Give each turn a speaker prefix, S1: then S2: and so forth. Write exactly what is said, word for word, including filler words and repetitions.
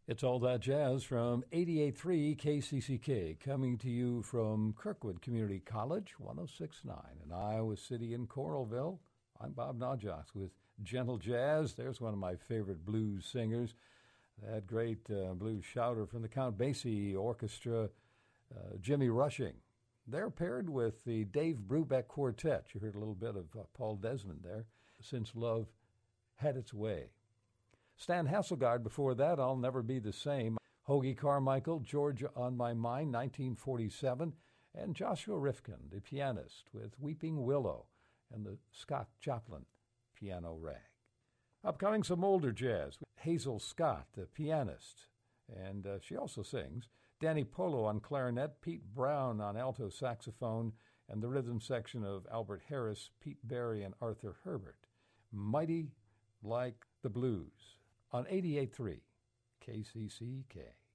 S1: It's All That Jazz from eighty-eight point three K C C K, coming to you from Kirkwood Community College, one oh six point nine in Iowa City and Coralville. I'm Bob Najox with Gentle Jazz. There's one of my favorite blues singers, that great uh, blues shouter from the Count Basie Orchestra, uh, Jimmy Rushing. They're paired with the Dave Brubeck Quartet. You heard a little bit of uh, Paul Desmond there, Since Love Had Its Way. Stan Hasselgaard before that, I'll Never Be the Same. Hoagy Carmichael, Georgia on My Mind, nineteen forty-seven. And Joshua Rifkin, the pianist, with Weeping Willow and the Scott Joplin piano rag. Upcoming, some older jazz. Hazel Scott, the pianist, and uh, she also sings. Danny Polo on clarinet, Pete Brown on alto saxophone, and the rhythm section of Albert Harris, Pete Berry, and Arthur Herbert. Mighty Like the Blues on eighty-eight point three K C C K.